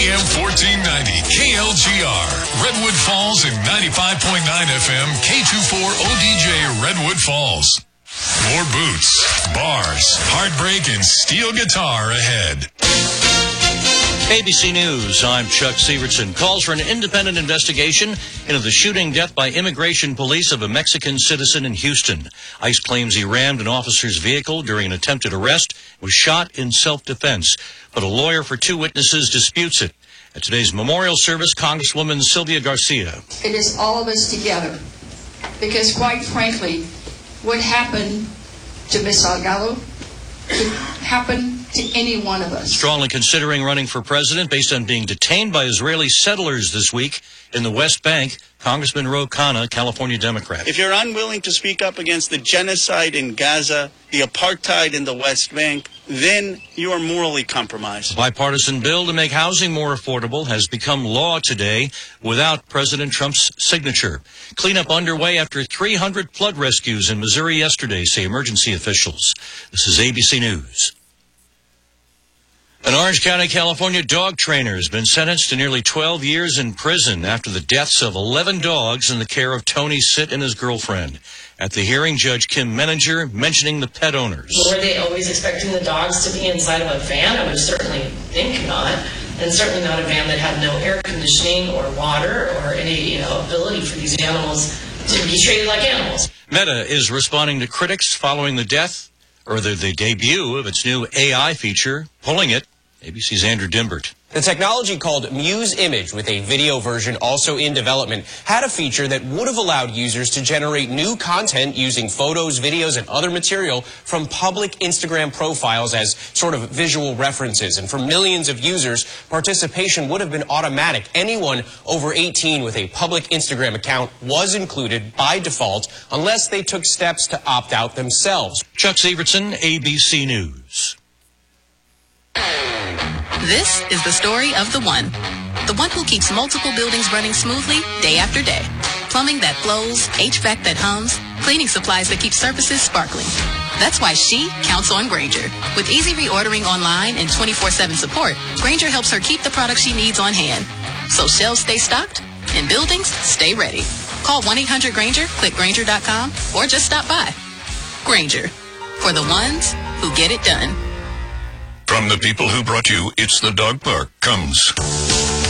AM 1490 KLGR, Redwood Falls, and 95.9 FM K24 ODJ Redwood Falls. More boots, bars, heartbreak, and steel guitar ahead. ABC News, I'm Chuck Severson. Calls for an independent investigation into the shooting death by immigration police of a Mexican citizen in Houston. ICE claims he rammed an officer's vehicle during an attempted arrest, was shot in self-defense. But a lawyer for two witnesses disputes it. At today's memorial service, Congresswoman Sylvia Garcia. It is all of us together, because quite frankly, what happened to Ms. Salgado could happen to any one of us. Strongly considering running for president based on being detained by Israeli settlers this week in the West Bank, Congressman Ro Khanna, California Democrat. If you're unwilling to speak up against the genocide in Gaza, the apartheid in the West Bank, then you are morally compromised. A bipartisan bill to make housing more affordable has become law today without President Trump's signature. Cleanup underway after 300 flood rescues in Missouri yesterday, say emergency officials. This is ABC News. An Orange County, California dog trainer has been sentenced to nearly 12 years in prison after the deaths of 11 dogs in the care of Tony Sitt and his girlfriend. At the hearing, Judge Kim Menninger mentioning the pet owners. Were they always expecting the dogs to be inside of a van? I would certainly think not. And certainly not a van that had no air conditioning or water or any ability for these animals to be treated like animals. Meta is responding to critics following the death, or the debut of its new AI feature, Pulling It. ABC's Andrew Dimbert. The technology called Muse Image, with a video version also in development, had a feature that would have allowed users to generate new content using photos, videos, and other material from public Instagram profiles as sort of visual references. And for millions of users, participation would have been automatic. Anyone over 18 with a public Instagram account was included by default unless they took steps to opt out themselves. Chuck Severson, ABC News. This is the story of the one who keeps multiple buildings running smoothly day after day. Plumbing that flows, HVAC that hums, cleaning supplies that keep surfaces sparkling. That's why she counts on Grainger. With easy reordering online and 24/7 support, Grainger helps her keep the products she needs on hand. So shelves stay stocked and buildings stay ready. Call 1-800-GRAINGER, click Grainger.com, or just stop by. Grainger, for the ones who get it done. From the people who brought you It's the Dog Park comes